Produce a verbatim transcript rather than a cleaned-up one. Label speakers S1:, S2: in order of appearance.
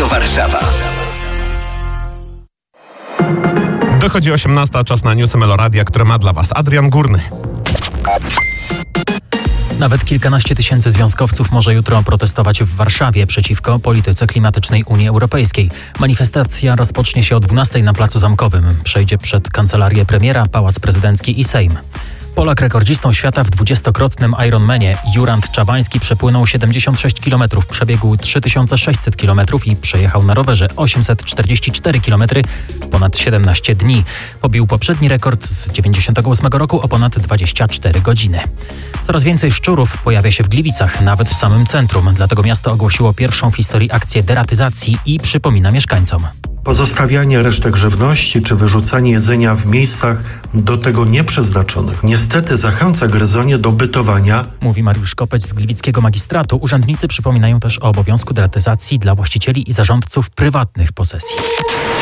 S1: Radio Warszawa.
S2: Dochodzi osiemnasta, czas na newsy Meloradia, które ma dla Was Adrian Górny.
S3: Nawet kilkanaście tysięcy związkowców może jutro protestować w Warszawie przeciwko polityce klimatycznej Unii Europejskiej. Manifestacja rozpocznie się o dwunastej na Placu Zamkowym. Przejdzie przed kancelarię premiera, Pałac Prezydencki i Sejm. Polak rekordzistą świata w dwudziestokrotnym Ironmanie Jurand Czabański przepłynął siedemdziesiąt sześć kilometrów, przebiegł trzy tysiące sześćset kilometrów i przejechał na rowerze osiemset czterdzieści cztery kilometry w ponad siedemnaście dni. Pobił poprzedni rekord z dziewięćdziesiątego ósmego roku o ponad dwadzieścia cztery godziny. Coraz więcej szczurów pojawia się w Gliwicach, nawet w samym centrum. Dlatego miasto ogłosiło pierwszą w historii akcję deratyzacji i przypomina mieszkańcom.
S4: Pozostawianie resztek żywności czy wyrzucanie jedzenia w miejscach do tego nieprzeznaczonych niestety zachęca gryzonie do bytowania.
S3: Mówi Mariusz Kopeć z Gliwickiego Magistratu. Urzędnicy przypominają też o obowiązku deratyzacji dla właścicieli i zarządców prywatnych posesji.